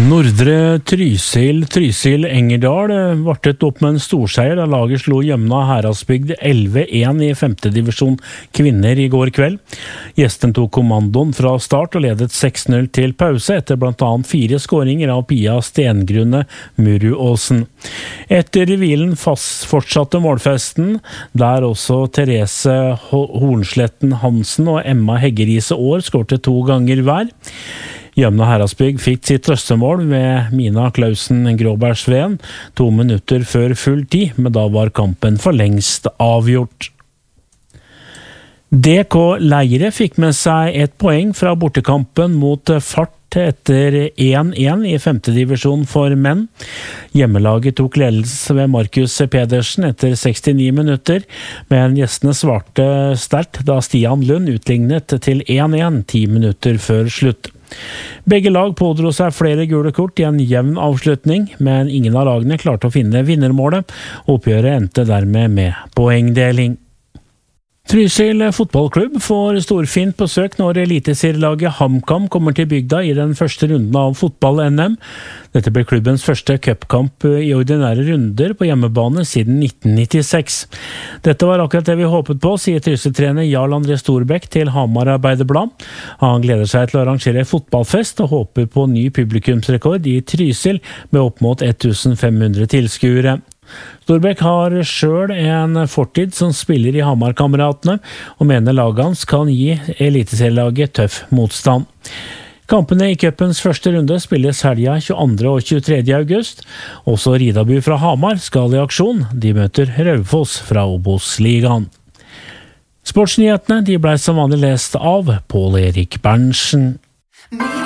Nordre Trysil Engerdal vartet opp med en storseier da laget slo Jømna Heradsbygd 11-1 i 5. divisjon kvinner i går kveld. Gjesten tok kommandoen fra start og ledet 6-0 til pause etter blant annet 4 skåringer av Pia Stengrunne Muruåsen. Etter hvilen fortsatte målfesten, der også Therese Hornsletten Hansen og Emma Heggerise År skårte 2 ganger hver. Jømna Heradsbygd fikk sitt trøstemål ved Mina Klausen Gråbergsveen 2 minutter før full tid, men da var kampen for lengst avgjort. DK Leire fikk med seg 1 poeng fra bortekampen mot Fart etter 1-1 i 5. divisjon for menn. Hjemmelaget tok ledelse ved Markus Pedersen etter 69 minutter, men gjestene svarte sterkt da Stian Lund utlignet til 1-1 10 minutter før slutt. Begge lag pådro seg flere gule kort i en jevn avslutning, men ingen av lagene klarte å finne vinnermålet. Oppgjøret endte dermed med poengdeling. Trysil fotballklubb får storfint besøk når eliteserielaget HamKam kommer til bygda i den første runden av fotball-NM. Dette blir klubbens første cupkamp i ordinære runder på hjemmebane siden 1996. Dette var akkurat det vi håpet på, sier Trysil-trener Jarl André Storbekk til Hamar Arbeiderblad. Han gleder seg til å arrangere fotballfest og håper på ny publikumsrekord i Trysil med opp mot 1500 tilskuere. Storbekk har selv en fortid som spiller i Hamar-kameratene, og mener laget hans kan gi eliteserielaget tøff motstand. Kampene i cupens første runde spilles helga 22. og 23. august. Også Ridabu fra Hamar skal i aksjon. De møter Raufoss fra Obos-ligaen. Sportsnyhetene ble som vanlig lest av Pål Erik Berntsen.